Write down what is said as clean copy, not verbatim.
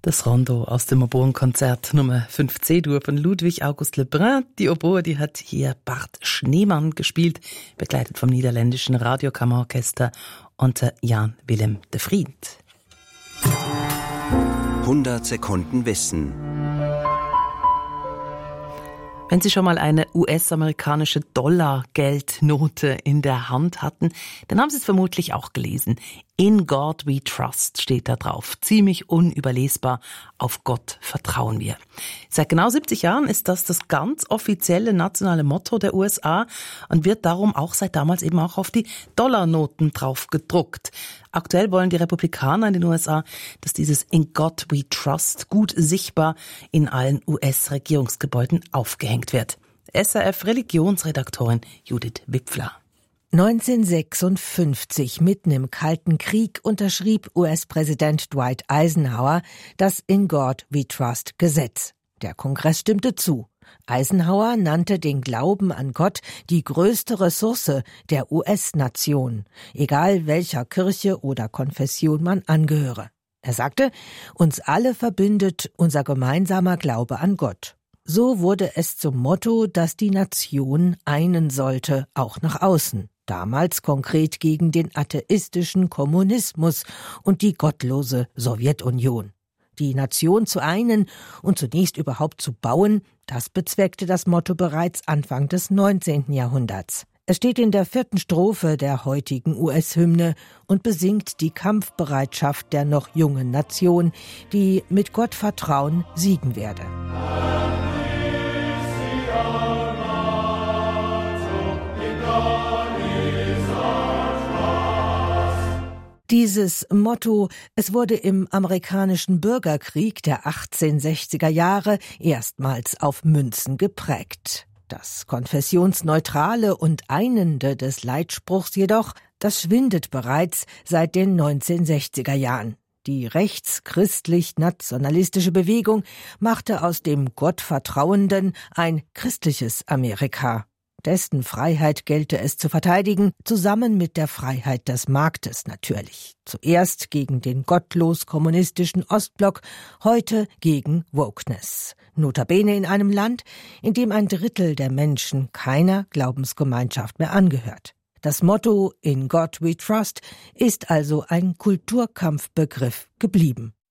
Das Rondo aus dem Oboenkonzert Nummer 5 C-Dur von Ludwig August Lebrun. Die Oboe, die hat hier Bart Schneemann gespielt, begleitet vom niederländischen Radiokammerorchester unter Jan Willem de Vriend. 100 Sekunden Wissen. Wenn Sie schon mal eine US-amerikanische Dollar-Geldnote in der Hand hatten, dann haben Sie es vermutlich auch gelesen. In God we trust steht da drauf. Ziemlich unüberlesbar. Auf Gott vertrauen wir. Seit genau 70 Jahren ist das ganz offizielle nationale Motto der USA und wird darum auch seit damals eben auch auf die Dollarnoten drauf gedruckt. Aktuell wollen die Republikaner in den USA, dass dieses In God we trust gut sichtbar in allen US-Regierungsgebäuden aufgehängt wird. SRF-Religionsredaktorin Judith Wipfler. 1956, mitten im Kalten Krieg, unterschrieb US-Präsident Dwight Eisenhower das In God We Trust Gesetz. Der Kongress stimmte zu. Eisenhower nannte den Glauben an Gott die größte Ressource der US-Nation, egal welcher Kirche oder Konfession man angehöre. Er sagte, uns alle verbindet unser gemeinsamer Glaube an Gott. So wurde es zum Motto, das die Nation einen sollte, auch nach außen. Damals konkret gegen den atheistischen Kommunismus und die gottlose Sowjetunion. Die Nation zu einen und zunächst überhaupt zu bauen, das bezweckte das Motto bereits Anfang des 19. Jahrhunderts. Es steht in der 4. Strophe der heutigen US-Hymne und besingt die Kampfbereitschaft der noch jungen Nation, die mit Gottvertrauen siegen werde. Dieses Motto, es wurde im amerikanischen Bürgerkrieg der 1860er Jahre erstmals auf Münzen geprägt. Das konfessionsneutrale und Einende des Leitspruchs jedoch, das schwindet bereits seit den 1960er Jahren. Die rechtschristlich-nationalistische Bewegung machte aus dem Gottvertrauenden ein christliches Amerika. Dessen Freiheit gelte es zu verteidigen, zusammen mit der Freiheit des Marktes natürlich. Zuerst gegen den gottlos-kommunistischen Ostblock, heute gegen Wokeness. Notabene in einem Land, in dem 1/3 der Menschen keiner Glaubensgemeinschaft mehr angehört. Das Motto In God we trust ist also ein Kulturkampfbegriff geblieben.